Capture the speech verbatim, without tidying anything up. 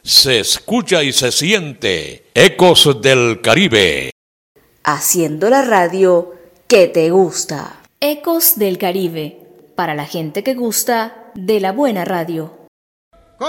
Se escucha y se siente Ecos del Caribe. Haciendo la radio que te gusta. Ecos del Caribe, para la gente que gusta de la buena radio.